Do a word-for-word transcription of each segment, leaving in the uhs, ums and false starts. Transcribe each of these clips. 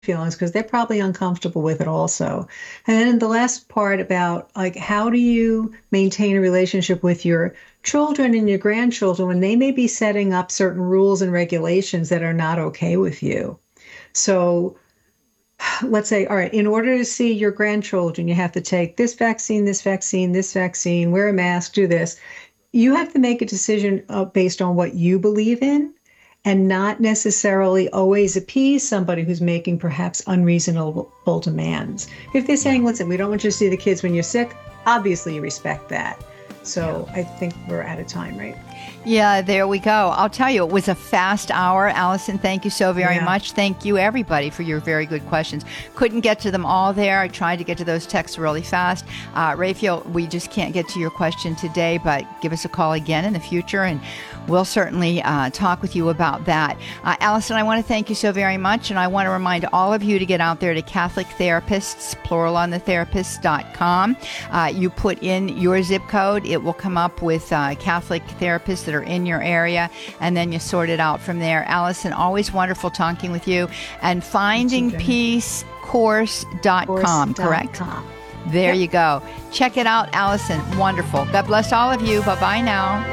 feelings because they're probably uncomfortable with it also. And then the last part about like, how do you maintain a relationship with your children and your grandchildren when they may be setting up certain rules and regulations that are not okay with you? So let's say, all right, in order to see your grandchildren, you have to take this vaccine, this vaccine, this vaccine, wear a mask, do this. You have to make a decision uh, based on what you believe in, and not necessarily always appease somebody who's making perhaps unreasonable demands. If they're saying, listen, we don't want you to see the kids when you're sick, obviously you respect that. So I think we're out of time, right? Yeah, there we go. I'll tell you, it was a fast hour. Allison, thank you so very yeah. much. Thank you, everybody, for your very good questions. Couldn't get to them all there. I tried to get to those texts really fast. Uh, Raphael, we just can't get to your question today, but give us a call again in the future, and we'll certainly uh, talk with you about that. Uh, Allison, I want to thank you so very much, and I want to remind all of you to get out there to Catholic Therapists, plural on the therapists dot com. Uh, you put in your zip code, it will come up with uh, Catholic therapists that are in your area, and then you sort it out from there. Allison, always wonderful talking with you. And finding peace course dot com, correct? Com. There yep. you go. Check it out, Allison. Wonderful. God bless all of you. Bye-bye now.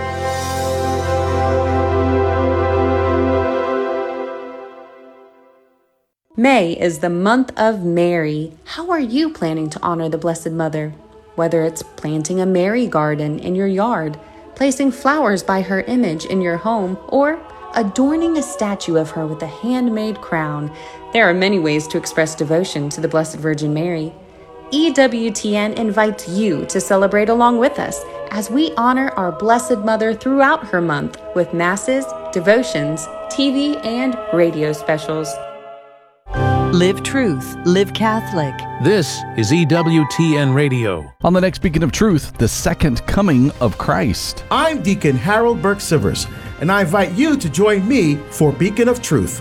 May is the month of Mary. How are you planning to honor the Blessed Mother? Whether it's planting a Mary garden in your yard, placing flowers by her image in your home, or adorning a statue of her with a handmade crown, there are many ways to express devotion to the Blessed Virgin Mary. E W T N invites you to celebrate along with us as we honor our Blessed Mother throughout her month with masses, devotions, T V, and radio specials. Live Truth, Live Catholic. This is E W T N Radio. On the next Beacon of Truth, the second coming of Christ. I'm Deacon Harold Burke-Sivers, and I invite you to join me for Beacon of Truth.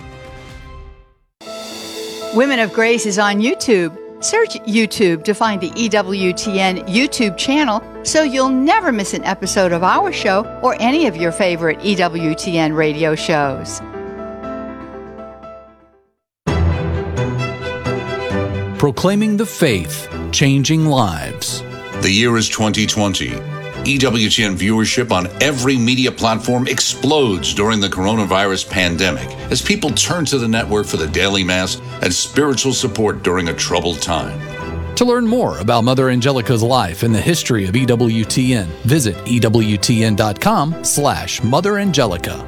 Women of Grace is on YouTube. Search YouTube to find the E W T N YouTube channel so you'll never miss an episode of our show or any of your favorite E W T N radio shows. Proclaiming the faith, changing lives. The year is twenty twenty. E W T N viewership on every media platform explodes during the coronavirus pandemic as people turn to the network for the daily mass and spiritual support during a troubled time. To learn more about Mother Angelica's life and the history of E W T N, visit E W T N dot com slash Mother Angelica.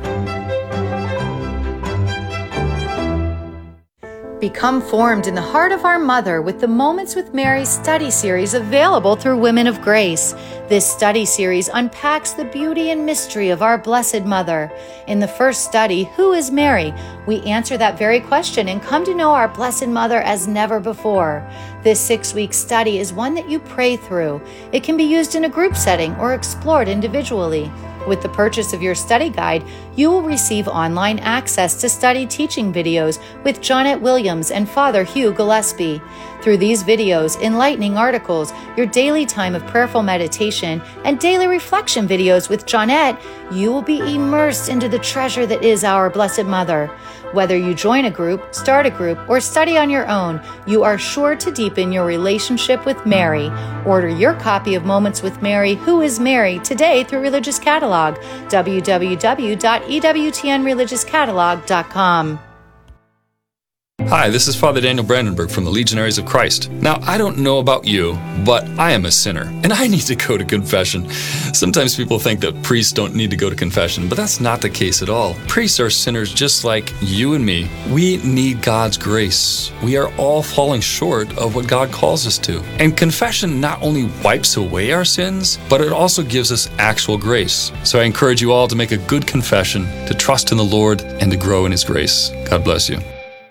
Become formed in the heart of our Mother with the Moments with Mary study series available through Women of Grace. This study series unpacks the beauty and mystery of our Blessed Mother. In the first study, Who is Mary? We answer that very question and come to know our Blessed Mother as never before. This six-week study is one that you pray through. It can be used in a group setting or explored individually. With the purchase of your study guide, you will receive online access to study teaching videos with Jonette Williams and Father Hugh Gillespie. Through these videos, enlightening articles, your daily time of prayerful meditation, and daily reflection videos with Jonette, you will be immersed into the treasure that is our Blessed Mother. Whether you join a group, start a group, or study on your own, you are sure to deepen your relationship with Mary. Order your copy of Moments with Mary, Who is Mary, today through Religious Catalog, w w w dot e w t n religious catalog dot com. Hi, this is Father Daniel Brandenburg from the Legionaries of Christ. Now, I don't know about you, but I am a sinner, and I need to go to confession. Sometimes people think that priests don't need to go to confession, but that's not the case at all. Priests are sinners just like you and me. We need God's grace. We are all falling short of what God calls us to. And confession not only wipes away our sins, but it also gives us actual grace. So I encourage you all to make a good confession, to trust in the Lord, and to grow in His grace. God bless you.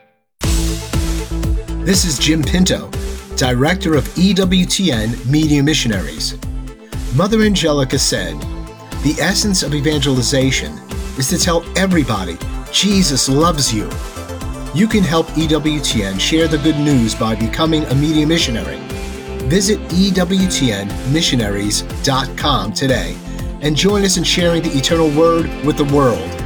This is Jim Pinto, Director of E W T N Media Missionaries. Mother Angelica said, "The essence of evangelization is to tell everybody Jesus loves you." You can help E W T N share the good news by becoming a media missionary. Visit E W T N missionaries dot com today and join us in sharing the eternal word with the world.